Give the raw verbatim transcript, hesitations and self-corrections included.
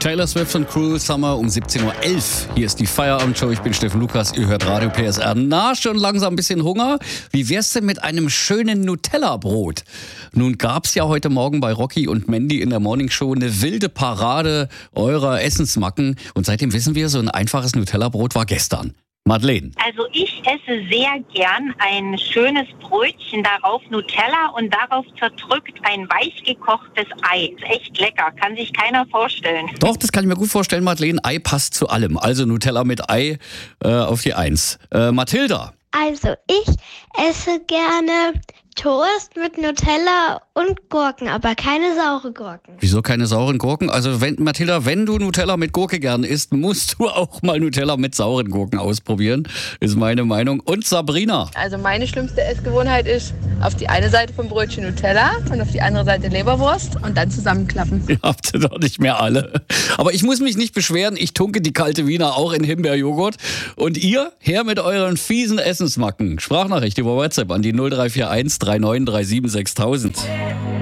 Taylor Swift und Cruel Summer um siebzehn Uhr elf. Hier ist die Feierabendshow. Ich bin Steffen Lukas. Ihr hört Radio P S R. Na, schon langsam ein bisschen Hunger? Wie wär's denn mit einem schönen Nutella-Brot? Nun gab's ja heute Morgen bei Rocky und Mandy in der Morningshow eine wilde Parade eurer Essensmacken. Und seitdem wissen wir, so ein einfaches Nutella-Brot war gestern. Madeleine. Also ich esse sehr gern ein schönes Brötchen, darauf Nutella und darauf zerdrückt ein weich gekochtes Ei. Ist echt lecker, kann sich keiner vorstellen. Doch, das kann ich mir gut vorstellen, Madeleine. Ei passt zu allem. Also Nutella mit Ei äh, auf die Eins. Äh, Mathilda. Also ich esse gerne Toast mit Nutella und Gurken, aber keine saure Gurken. Wieso keine sauren Gurken? Also wenn, Mathilda, wenn du Nutella mit Gurke gern isst, musst du auch mal Nutella mit sauren Gurken ausprobieren, ist meine Meinung. Und Sabrina? Also meine schlimmste Essgewohnheit ist, auf die eine Seite vom Brötchen Nutella und auf die andere Seite Leberwurst und dann zusammenklappen. Ihr habt doch nicht mehr alle. Aber ich muss mich nicht beschweren, ich tunke die kalte Wiener auch in Himbeerjoghurt. Und ihr, her mit euren fiesen Essensmacken. Sprachnachricht über WhatsApp an die null drei vier eins drei neun drei sieben sechstausend.